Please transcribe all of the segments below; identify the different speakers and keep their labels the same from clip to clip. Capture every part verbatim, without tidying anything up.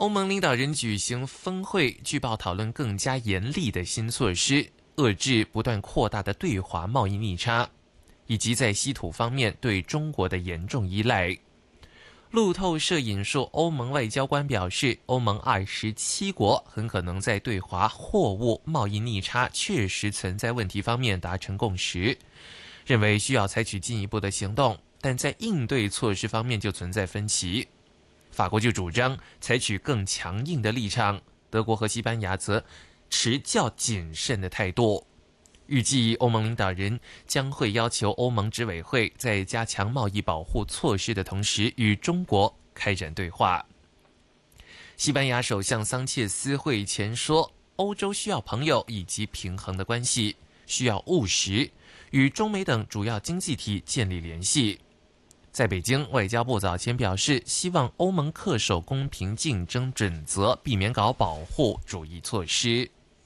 Speaker 1: 欧盟领导人举行峰会，据报讨论更加严厉的新措施，遏制不断扩大的对华贸易逆差，以及在稀土方面对中国的严重依赖。路透社引述欧盟外交官表示，欧盟二十七国很可能在对华货物贸易逆差确实存在问题方面达成共识，认为需要采取进一步的行动，但在应对措施方面就存在分歧。法国就主张采取更强硬的立场，德国和西班牙则持较谨慎的态度。预计欧盟领导人将会要求欧盟执委会在加强贸易保护措施的同时，与中国开展对话。西班牙首相桑切斯会前说，欧洲需要朋友以及平衡的关系，需要务实，与中美等主要经济体建立联系。在北京，外交部早前表示，希望欧盟恪守公平竞争准则，避免搞保护主义措施。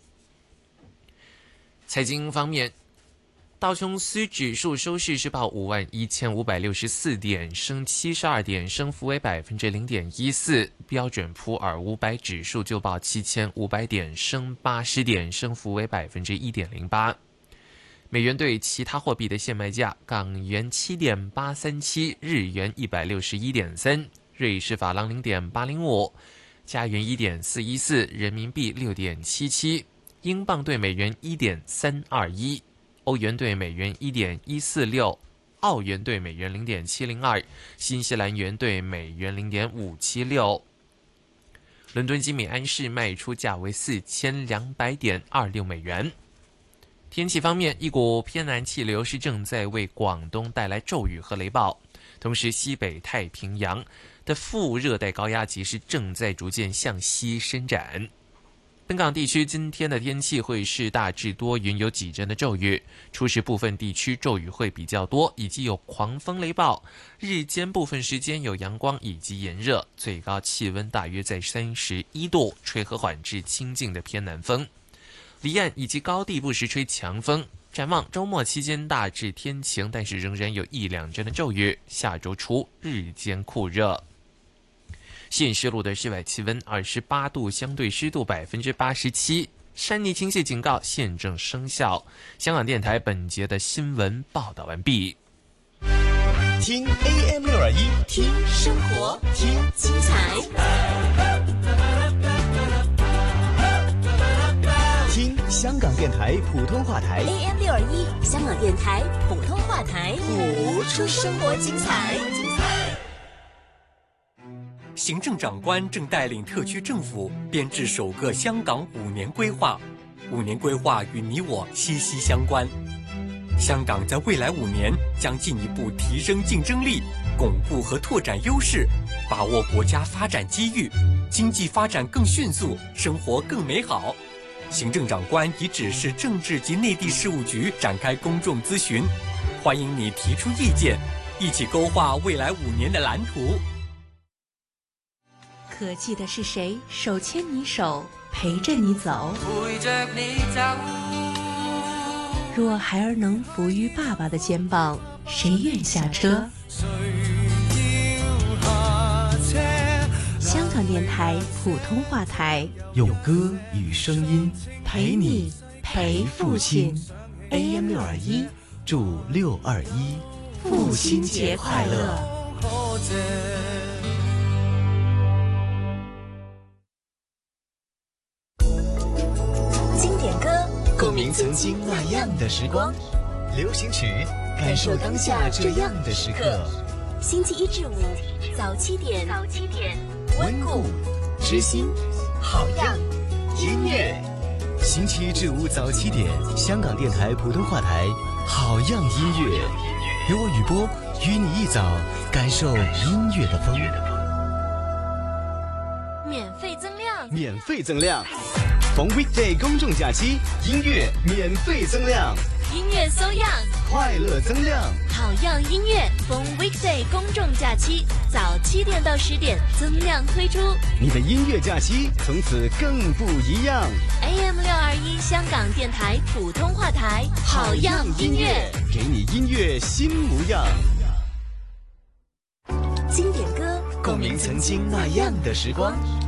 Speaker 1: 财经方面，道琼斯指数收市是报五万一千五百六十四点，升七十二点，升幅为百分之零点一四。标准普尔五百指数就报七千五百点，升八十点，升幅为百分之一点零八。美元对其他货币的现卖价：港元七点八三七，日元一百六十一点三，瑞士法郎零点八零五，加元一点四一四，人民币六点七七。英镑对美元一点三二一，欧元对美元一点一四六，澳元对美元零点七零二，新西兰元对美元零点五七六。伦敦金每安士卖出价为四千两百点二六美元。天气方面，一股偏南气流是正在为广东带来骤雨和雷暴，同时西北太平洋的副热带高压脊是正在逐渐向西伸展。本港地区今天的天气会是大致多云，有几阵的骤雨，初时部分地区骤雨会比较多，以及有狂风雷暴。日间部分时间有阳光以及炎热，最高气温大约在三十一度，吹和缓至清劲的偏南风。离岸以及高地不时吹强风。展望周末期间大致天晴，但是仍然有一两阵的骤雨。下周初日间酷热。现时录的室外气温二十八度，相对湿度百分之八十七，山泥倾泻警告现正生效。香港电台本节的新闻报道完毕。
Speaker 2: 听 A M 六二一，
Speaker 3: 听生活，听精彩，
Speaker 2: 听香港电台普通话台
Speaker 3: A M 六二一，香港电台普通话台，
Speaker 2: 谱出生活精彩。
Speaker 4: 行政长官正带领特区政府编制首个香港五年规划，五年规划与你我息息相关。香港在未来五年将进一步提升竞争力，巩固和拓展优势，把握国家发展机遇，经济发展更迅速，生活更美好。行政长官已指示政治及内地事务局展开公众咨询，欢迎你提出意见，一起勾画未来五年的蓝图。
Speaker 5: 可记得是谁手牵你手，陪着你走？
Speaker 6: 陪着你走。
Speaker 5: 若孩儿能伏于爸爸的肩膀，谁愿下车？香港电台普通话台，
Speaker 2: 用歌与声音
Speaker 5: 陪你陪父亲。
Speaker 2: A M 六二一，祝六二一
Speaker 5: 父亲节快乐。
Speaker 3: 经典歌，
Speaker 2: 共鸣曾经那样的时光；流行曲，感受当下这样的时刻。
Speaker 3: 星期一至五早七点，早七点，
Speaker 2: 温故知新，好样音乐。星期一至五早七点，香港电台普通话台，好样音乐，由我雨波与你一早感受音乐的风。
Speaker 3: 免费增量，
Speaker 2: 免费增量，逢 weekday 公众假期，音乐免费增量，
Speaker 3: 音乐搜样，
Speaker 2: 快乐增量。
Speaker 3: 好样音乐逢 weekday 公众假期早七点到十点增量推出，
Speaker 2: 你的音乐假期从此更不一样。
Speaker 3: A M 六二一 香港电台普通话台，好样音乐，
Speaker 2: 给你音乐新模样。
Speaker 3: 经典歌，
Speaker 2: 共鸣曾经那样的时光。